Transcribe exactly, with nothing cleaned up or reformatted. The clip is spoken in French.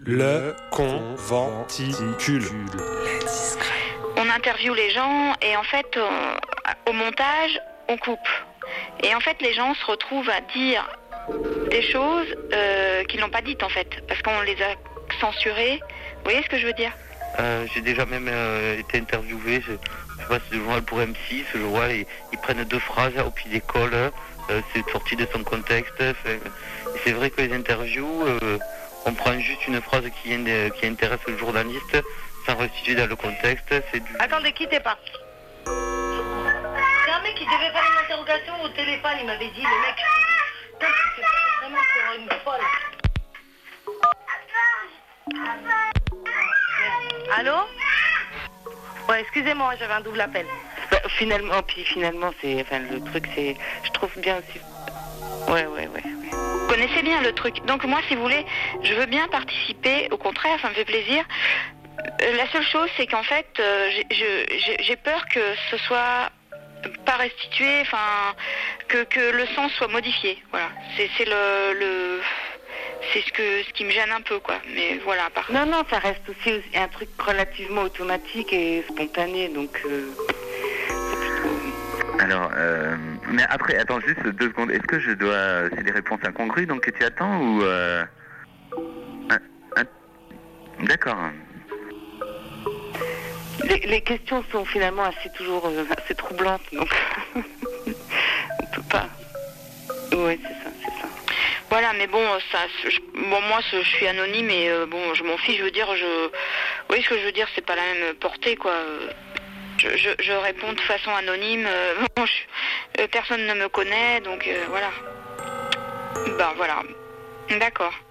Le conventicule. Les discrets. On interviewe les gens et en fait, on, au montage, on coupe. Et en fait, les gens se retrouvent à dire des choses euh, qu'ils n'ont pas dites en fait, parce qu'on les a censurées. Vous voyez ce que je veux dire ? euh, J'ai déjà même euh, été interviewé, je, je sais pas, c'est le journal pour M six, je vois, ils, ils prennent deux phrases au pied d'école, euh, c'est sorti de son contexte. Fait, c'est vrai que les interviews, euh, on prend juste une phrase qui, qui intéresse le journaliste, sans restituer dans le contexte. C'est du... Attendez, quittez pas. C'est un mec qui devait faire une interrogation au téléphone, il m'avait dit, le mec, putain, tu fais vraiment pour une folle. Allô ? Ouais, excusez-moi, j'avais un double appel. Bah, finalement, puis finalement, c'est, enfin, le truc, c'est, je trouve bien aussi. Ouais, ouais, ouais. ouais. Vous connaissez bien le truc. Donc moi, si vous voulez, je veux bien participer. Au contraire, ça me fait plaisir. Euh, la seule chose, c'est qu'en fait, euh, j'ai, j'ai, j'ai peur que ce soit pas restitué, enfin, que, que le sens soit modifié. Voilà. C'est, c'est le, le, c'est ce que, ce qui me gêne un peu, quoi. Mais voilà. Par... Non, non, ça reste aussi un truc relativement automatique et spontané, donc. Euh, Alors, euh, mais après, attends juste deux secondes. Est-ce que je dois, c'est des réponses incongrues donc que tu attends ou euh... un, un... D'accord. Les, les questions sont finalement assez toujours euh, assez troublantes, donc on peut pas. Oui, c'est ça, c'est ça. Voilà, mais bon, ça, je, bon, moi, je suis anonyme et euh, bon, je m'en fiche. Je veux dire, je, oui, ce que je veux dire, c'est pas la même portée, quoi. Je, je, je réponds de façon anonyme. Euh, bon, je, euh, personne ne me connaît, donc euh, voilà. Ben voilà. D'accord.